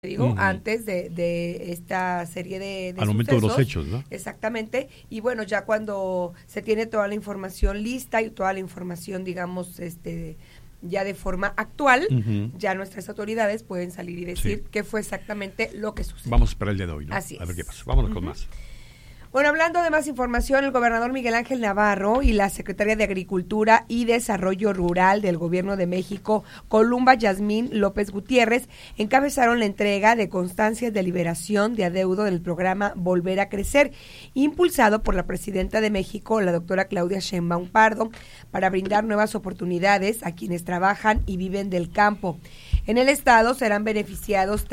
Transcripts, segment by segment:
antes de esta serie de al momento de los hechos, ¿no? Exactamente, y bueno, ya cuando se tiene toda la información lista y toda la información, digamos, ya de forma actual, ya nuestras autoridades pueden salir y decir qué fue exactamente lo que sucedió. Vamos a esperar el día de hoy, ¿no? Así es. A ver qué pasa. Vámonos con más. Bueno, hablando de más información, el gobernador Miguel Ángel Navarro y la secretaria de Agricultura y Desarrollo Rural del Gobierno de México, Columba Yasmín López Gutiérrez, encabezaron la entrega de constancias de liberación de adeudo del programa Volver a Crecer, impulsado por la presidenta de México, la doctora Claudia Sheinbaum Pardo, para brindar nuevas oportunidades a quienes trabajan y viven del campo. En el estado serán beneficiados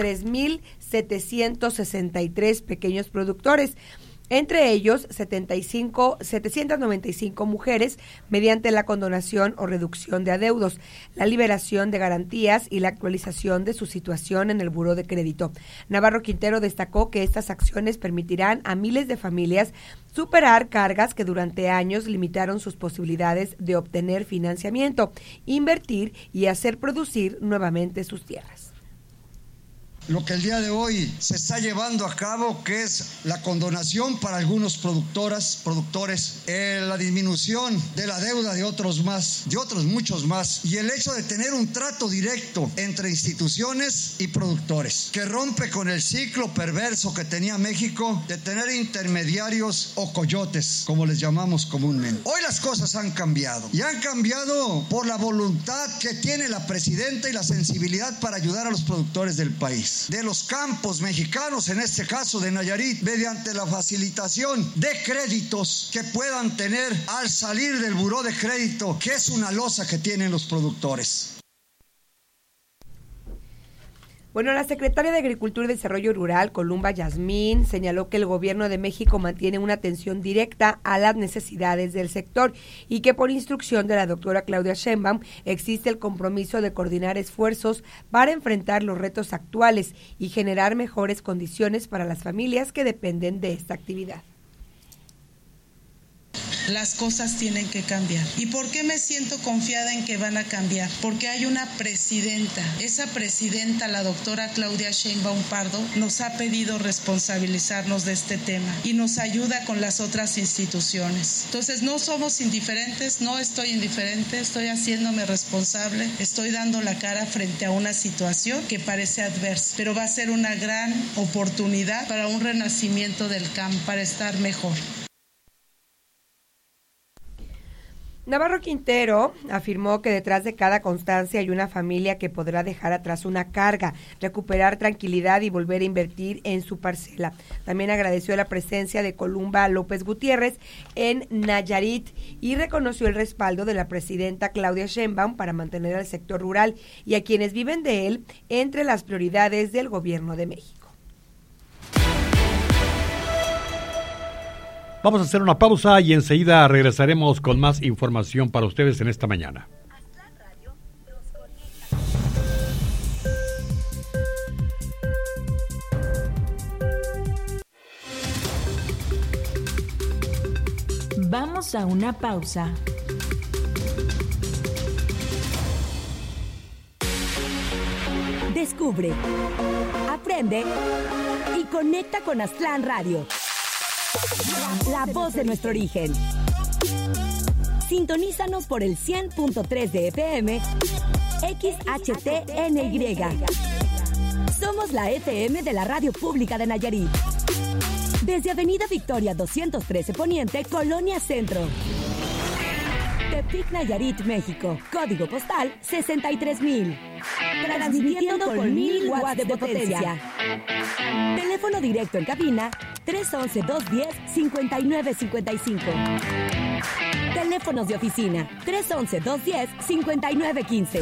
3,763 pequeños productores, entre ellos 795 mujeres mediante la condonación o reducción de adeudos, la liberación de garantías y la actualización de su situación en el buró de crédito. Navarro Quintero destacó que estas acciones permitirán a miles de familias superar cargas que durante años limitaron sus posibilidades de obtener financiamiento, invertir y hacer producir nuevamente sus tierras. Lo que el día de hoy se está llevando a cabo, que es la condonación para algunos productores, la disminución de la deuda de otros muchos más, y el hecho de tener un trato directo entre instituciones y productores, que rompe con el ciclo perverso que tenía México de tener intermediarios o coyotes, como les llamamos comúnmente. Hoy las cosas han cambiado, y han cambiado por la voluntad que tiene la presidenta y la sensibilidad para ayudar a los productores del país, de los campos mexicanos, en este caso de Nayarit, mediante la facilitación de créditos que puedan tener al salir del buró de crédito, que es una losa que tienen los productores. Bueno, la secretaria de Agricultura y Desarrollo Rural, Columba Yasmín, señaló que el gobierno de México mantiene una atención directa a las necesidades del sector y que por instrucción de la doctora Claudia Sheinbaum existe el compromiso de coordinar esfuerzos para enfrentar los retos actuales y generar mejores condiciones para las familias que dependen de esta actividad. Las cosas tienen que cambiar. ¿Y por qué me siento confiada en que van a cambiar? Porque hay una presidenta. Esa presidenta, la doctora Claudia Sheinbaum Pardo, nos ha pedido responsabilizarnos de este tema y nos ayuda con las otras instituciones. Entonces no somos indiferentes, no estoy indiferente, estoy haciéndome responsable, estoy dando la cara frente a una situación que parece adversa, pero va a ser una gran oportunidad para un renacimiento del campo, para estar mejor. Navarro Quintero afirmó que detrás de cada constancia hay una familia que podrá dejar atrás una carga, recuperar tranquilidad y volver a invertir en su parcela. También agradeció la presencia de Columba López Gutiérrez en Nayarit y reconoció el respaldo de la presidenta Claudia Sheinbaum para mantener al sector rural y a quienes viven de él entre las prioridades del Gobierno de México. Vamos a hacer una pausa y enseguida regresaremos con más información para ustedes en esta mañana. Vamos a una pausa. Descubre, aprende y conecta con Aztlán Radio. La voz de nuestro origen. Sintonízanos por el 100.3 de FM, XHTNY. Somos la FM de la Radio Pública de Nayarit. Desde Avenida Victoria 213 Poniente, Colonia Centro. Tepic, Nayarit, México. Código postal 63,000. Transmitiendo con 1,000 watts de potencia. Teléfono directo en cabina 311-210-5955. Teléfonos de oficina 311-210-5915.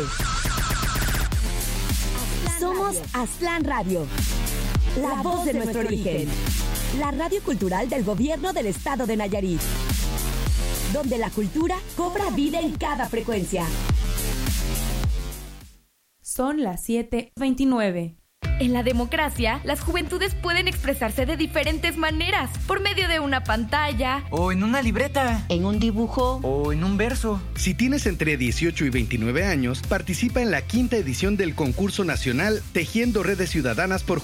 Somos Aztlán Radio, la voz de nuestro origen. La radio cultural del Gobierno del Estado de Nayarit, donde la cultura cobra vida en cada frecuencia. Son las 7:29. En la democracia, las juventudes pueden expresarse de diferentes maneras, por medio de una pantalla, o en una libreta, en un dibujo, o en un verso. Si tienes entre 18 y 29 años, participa en la 5ª edición del concurso nacional Tejiendo Redes Ciudadanas por